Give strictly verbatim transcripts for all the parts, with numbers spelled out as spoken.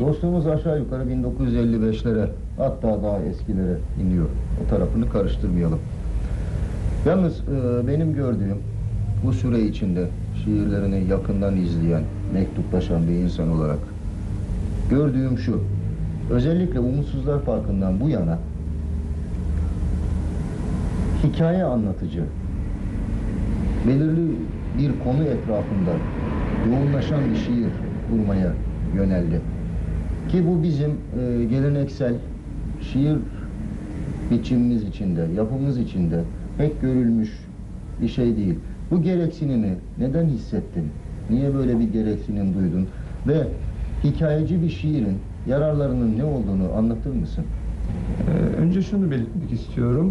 Dostumuz aşağı yukarı bin dokuz yüz elli beşlere, hatta daha eskilere iniyor. O tarafını karıştırmayalım. Yalnız e, benim gördüğüm bu süre içinde şiirlerini yakından izleyen, mektuplaşan bir insan olarak gördüğüm şu: özellikle Umutsuzlar Parkı'ndan bu yana hikaye anlatıcı, belirli bir konu etrafında yoğunlaşan bir şiir kurmaya yöneldi. Ki bu bizim e, geleneksel şiir biçimimiz içinde, yapımız içinde pek görülmüş bir şey değil. Bu gereksinimi neden hissettin? Niye böyle bir gereksinim duydun? Ve hikayeci bir şiirin yararlarının ne olduğunu anlatır mısın? Ee, önce şunu belirtmek istiyorum.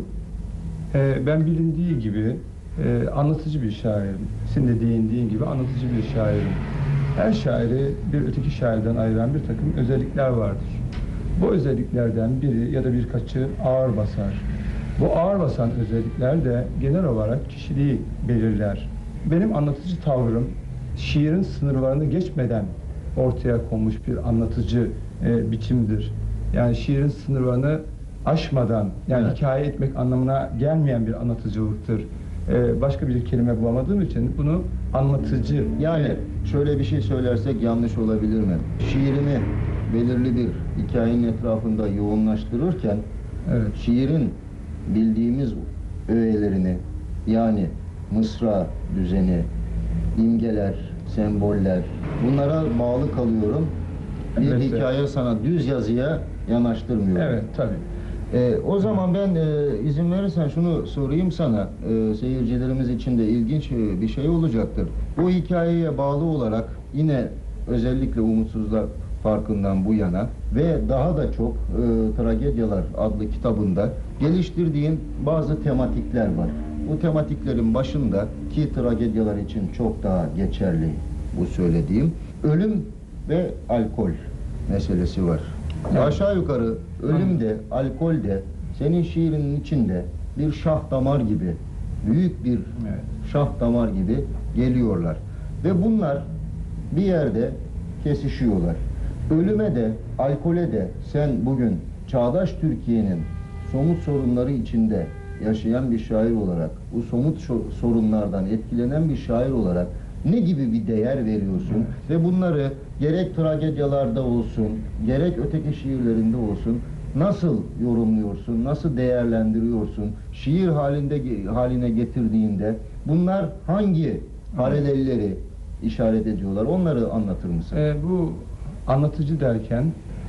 Ee, ben bilindiği gibi e, anlatıcı bir şairim. Senin de değindiğin gibi anlatıcı bir şairim. Her şairi bir öteki şairden ayıran bir takım özellikler vardır. Bu özelliklerden biri ya da birkaçı ağır basar. Bu ağır basan özellikler de genel olarak kişiliği belirler. Benim anlatıcı tavrım, şiirin sınırlarını geçmeden ortaya konmuş bir anlatıcı e, biçimdir. Yani şiirin sınırlarını aşmadan, yani evet, hikaye etmek anlamına gelmeyen bir anlatıcılıktır. E, başka bir kelime bulamadığım için bunu anlatıcı... Yani şöyle bir şey söylersek yanlış olabilir mi? Şiirimi belirli bir hikayenin etrafında yoğunlaştırırken, evet, şiirin bildiğimiz öğelerini, yani mısra düzeni, imgeler, semboller, bunlara bağlı kalıyorum. Bir evet, hikaye sana düz yazıya yanaştırmıyorum. Evet, tabii. Ee, o zaman ben e, izin verirsen şunu sorayım sana. E, seyircilerimiz için de ilginç bir şey olacaktır. Bu hikayeye bağlı olarak yine özellikle Umutsuzlar Parkı'ndan bu yana ve daha da çok e, Tragedyalar adlı kitabında geliştirdiğin bazı tematikler var. Bu tematiklerin başında, ki tragedyalar için çok daha geçerli bu söylediğim, ölüm ve alkol meselesi var. Evet. Aşağı yukarı ölüm de, alkol de senin şiirinin içinde bir şah damar gibi, büyük bir evet, şah damar gibi geliyorlar. Ve bunlar bir yerde kesişiyorlar. Ölüme de, alkole de sen bugün çağdaş Türkiye'nin somut sorunları içinde yaşayan bir şair olarak, bu somut sorunlardan etkilenen bir şair olarak ne gibi bir değer veriyorsun? Evet. Ve bunları gerek tragedyalarda olsun, gerek öteki şiirlerinde olsun nasıl yorumluyorsun, nasıl değerlendiriyorsun? Şiir halinde haline getirdiğinde bunlar hangi paralelleri işaret ediyorlar? Onları anlatır mısın? Ee, bu anlatıcı derken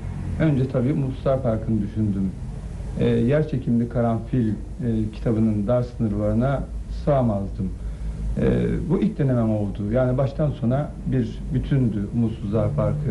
önce tabii Umutsuzlar Parkı'nı düşündüm. Ee, yer çekimli karanfil e, kitabının dar sınırlarına sığamazdım. Ee, bu ilk denemem oldu. Yani baştan sona bir bütündü Umutsuzlar Parkı.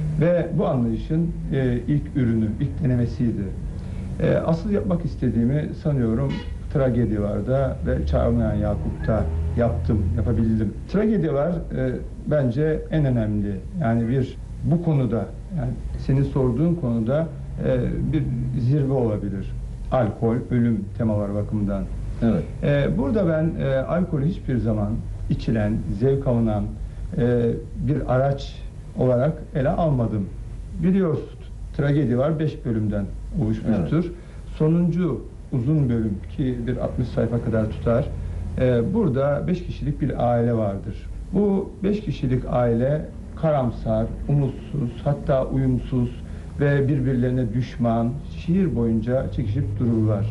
Ve bu anlayışın e, ilk ürünü, ilk denemesiydi. E, asıl yapmak istediğimi sanıyorum Tragedyalar'da ve Çağrılmayan Yakup'ta yaptım, yapabildim. Tragedyalar e, bence en önemli. Yani bir bu konuda, yani senin sorduğun konuda e, bir zirve olabilir. Alkol, ölüm temaları bakımından. Evet. E, burada ben e, alkolü hiçbir zaman içilen, zevk alınan e, bir araç olarak ele almadım. Biliyorsun, Tragedyalar beş bölümden oluşmuştur. Evet. Sonuncu uzun bölüm, ki bir altmış sayfa kadar tutar. E, burada beş kişilik bir aile vardır. Bu beş kişilik aile karamsar, umutsuz, hatta uyumsuz ve birbirlerine düşman, şiir boyunca çekişip dururlar.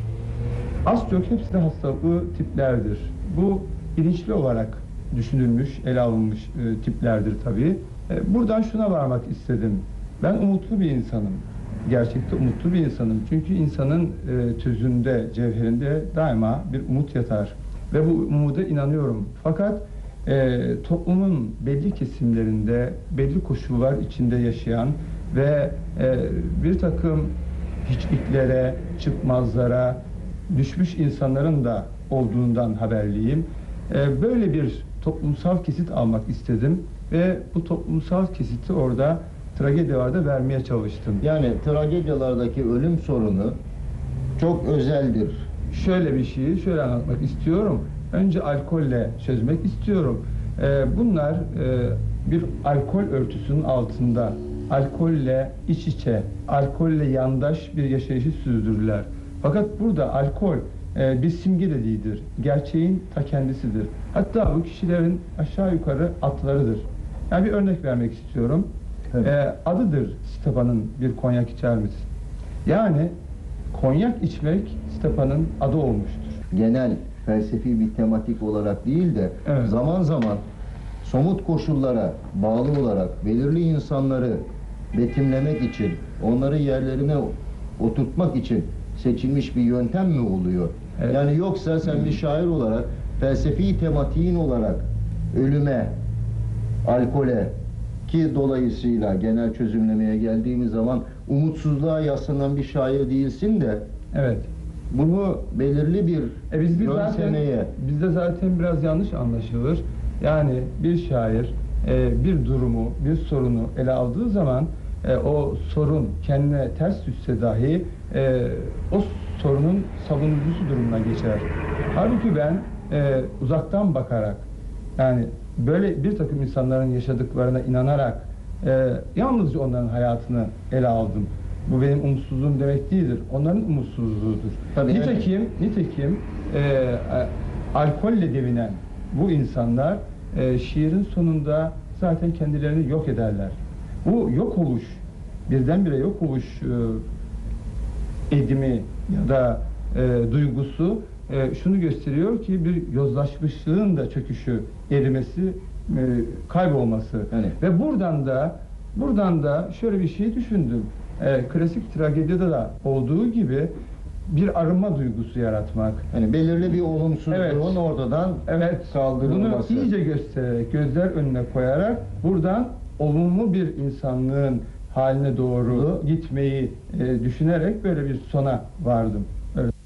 Az çok hepsi de hastalıklı tiplerdir. Bu bilinçli olarak düşünülmüş, ele alınmış e, tiplerdir tabii. E, buradan şuna varmak istedim. Ben umutlu bir insanım. Gerçekte umutlu bir insanım. Çünkü insanın e, tüzünde, cevherinde daima bir umut yatar. Ve bu umuda inanıyorum. Fakat e, toplumun belli kesimlerinde, belli koşullar içinde yaşayan ve e, bir takım hiçliklere, çıkmazlara düşmüş insanların da olduğundan haberliyim. E, böyle bir toplumsal kesit almak istedim ve bu toplumsal kesiti orada Tragedyalarda vermeye çalıştım. Yani tragedyalardaki ölüm sorunu çok özeldir. Şöyle bir şeyi şöyle anlatmak istiyorum. Önce alkolle çözmek istiyorum. Ee, bunlar e, bir alkol örtüsünün altında alkolle iç içe, alkolle yandaş bir yaşayışı sürdürürler. Fakat burada alkol e, bir simge de değildir. Gerçeğin ta kendisidir. Hatta bu kişilerin aşağı yukarı atlarıdır. Yani bir örnek vermek istiyorum. Evet. E, adıdır Stepa'nın bir konyak içer misin? Yani konyak içmek Stepa'nın adı olmuştur. Genel felsefi bir tematik olarak değil de Evet. zaman zaman somut koşullara bağlı olarak belirli insanları betimlemek için, onları yerlerine oturtmak için seçilmiş bir yöntem mi oluyor? Evet. Yani yoksa sen bir şair olarak felsefi tematiğin olarak ölüme, alkole ki dolayısıyla genel çözümlemeye geldiğimiz zaman umutsuzluğa yaslanan bir şair değilsin de Evet. bunu belirli bir E biz bir zaten, yöntemeye bizde zaten biraz yanlış anlaşılır. Yani bir şair e, bir durumu, bir sorunu ele aldığı zaman e, o sorun kendine ters düşse dahi e, o sorunun savunucusu durumuna geçer. Halbuki ben e, uzaktan bakarak, yani böyle bir takım insanların yaşadıklarına inanarak e, yalnızca onların hayatını ele aldım. Bu benim umutsuzluğum demek değildir. Onların umutsuzluğudur. Tabii, nitekim, nitekim e, e, alkolle devinen bu insanlar e, şiirin sonunda zaten kendilerini yok ederler. Bu yok oluş, birdenbire yok oluş e, edimi ya da e, duygusu e, şunu gösteriyor ki bir yozlaşmışlığın da çöküşü, erimesi, e, kaybolması. Yani. Ve buradan da buradan da şöyle bir şey düşündüm. E, klasik tragedide de olduğu gibi bir arınma duygusu yaratmak. yani belirli bir olumsuzluğun Evet. ortadan Evet, kaldırılması. bunu iyice göstererek, gözler önüne koyarak buradan olumlu bir insanlığın haline doğru gitmeyi e, düşünerek böyle bir sona vardım. Evet.